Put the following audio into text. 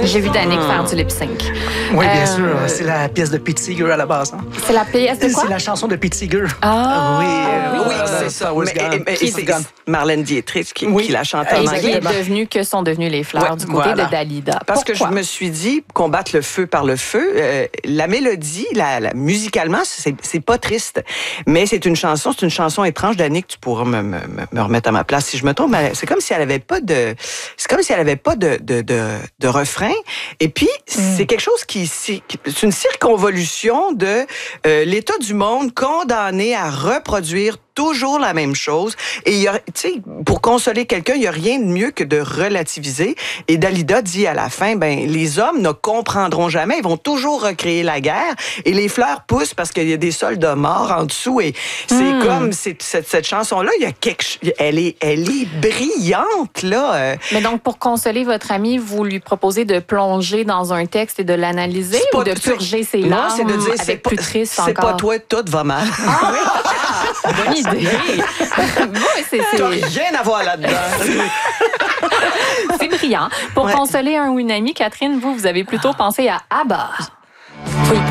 J'ai vu Danick faire du lip-sync. Oui, bien sûr. C'est la pièce de Pete Seeger à la base. Hein? C'est la pièce de quoi? C'est la chanson de Pete Seeger. Ah! Oui, c'est ça. Mais c'est Marlène Dietrich qui la chante en anglais. Que sont devenues les fleurs du côté de Dalida. Parce que je me suis dit, combattre le feu par le feu, la mélodie, musicalement, c'est pas triste. Mais c'est une chanson étrange. Danick, tu pourras me remettre à ma place si je me trompe. Mais c'est comme si elle avait pas de refrain. Et puis, c'est quelque chose c'est une circonvolution de l'état du monde condamné à reproduire toujours la même chose. Et tu sais, pour consoler quelqu'un, il n'y a rien de mieux que de relativiser. Et Dalida dit à la fin, les hommes ne comprendront jamais. Ils vont toujours recréer la guerre. Et les fleurs poussent parce qu'il y a des soldats morts en dessous. Et c'est comme cette chanson-là, elle est brillante, là. Mais donc, pour consoler votre ami, vous lui proposez de plonger dans un texte et de l'analyser ou de purger ses larmes? Non, c'est de dire, c'est plus triste encore. C'est pas toi, tout va mal. Bonne idée. T'as rien à voir là-dedans. C'est brillant. Pour consoler un ou une amie, Catherine, vous avez plutôt pensé à ABBA.